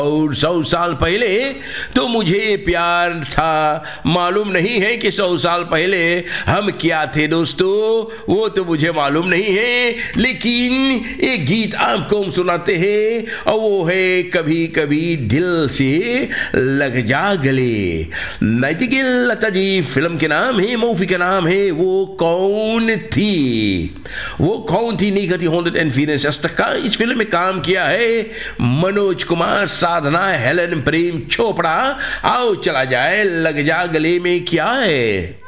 और 100 साल पहले तो मुझे प्यार था, मालूम नहीं है कि 100 साल पहले हम क्या थे दोस्तों, वो तो मुझे मालूम नहीं है, लेकिन एक गीत आपको हम सुनाते हैं और वो है कभी कभी दिल से लग जा गले। नाइटिंगेल लता जी फिल्म के नाम है, मूवी का नाम है वो कौन थी। वो कौन थी नहीं कहती 164 का इस फिल्म में काम किया है मनोज कुमार, साधना, हेलन, प्रेम चोपड़ा। आओ चला जाए लग जा गले में क्या है।